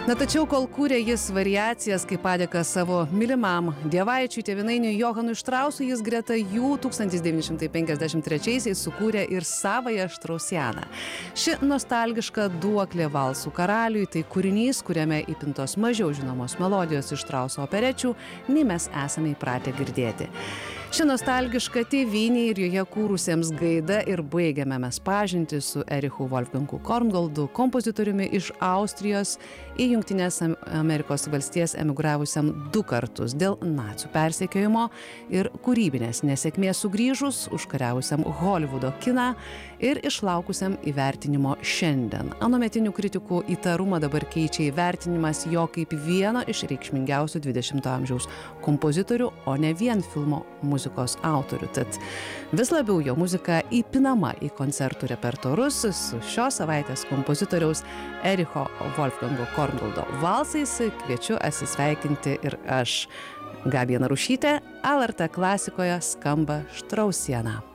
Na tačiau, kol kūrė jis variacijas kaip padėką savo mylimam dievaičiui tėvynainiui Johanui Štrausui, jis greta jų 1953-aisiais sukūrė ir savąją Štrausianą. Ši nostalgiška duoklė valsų karaliui tai kūrinys, kuriame įpintos mažiau žinomos melodijos iš Štrauso operečių, nei mes esame įpratę girdėti. Ši nostalgiška tėvynė ir joje kūrusiems gaida ir baigiame mes pažinti su Erichu Wolfgangu Korngoldu, kompozitoriumi iš Austrijos į Jungtinės Amerikos valstijas emigravusiam 2 kartus dėl nacių persekiojimo ir kūrybinės nesėkmės sugrįžus, užkariavusiam Holivudo kiną ir išlaukusiam įvertinimo šiandien. Anometinių kritikų įtarumą dabar keičia įvertinimas jo kaip vieno iš reikšmingiausių 20-ojo amžiaus kompozitorių, o ne vien filmo muzikos autorių. Tad vis labiau jo muzika įpinama į koncertų repertuarus su šios savaitės kompozitoriaus Ericho Wolfgango Korngoldo valsais. Kviečiu atsisveikinti ir aš, Gabija Narušytė. LRT klasikoje skamba Štrausiana.